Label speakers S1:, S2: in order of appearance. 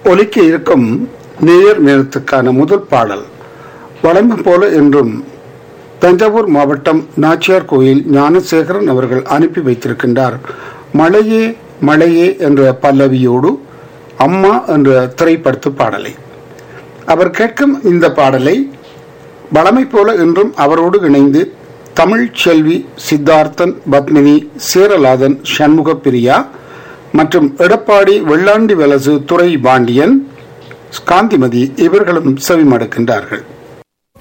S1: ஒலிக்க இருக்கும் நேயர் நேரத்துக்கான முதல் பாடல் வழமை போல என்றும் தஞ்சாவூர் மாவட்டம் நாச்சியார் கோயில் ஞானசேகரன் அவர்கள் அனுப்பி வைத்திருக்கின்றார். மழையே மழையே என்ற பல்லவியோடு அம்மா என்ற திரைப்படத்து பாடலை அவர் கேட்கும் இந்த பாடலை வழமை போல என்றும் அவரோடு இணைந்து தமிழ் செல்வி, சித்தார்த்தன், பத்மினி, சேரலாதன், சண்முக பிரியா மற்றும் எடப்பாடி, வெள்ளாண்டி வலசு, துறை பாண்டியன், காந்திமதி இவர்களும் செவிமடுக்கின்றார்கள்.